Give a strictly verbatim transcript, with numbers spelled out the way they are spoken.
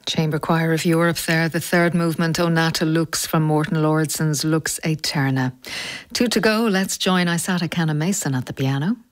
Chamber Choir of Europe there, the third movement, O Nata Lux from Morton Lordson's Lux Aeterna. Two to go, let's join Isata Canna Mason at the piano.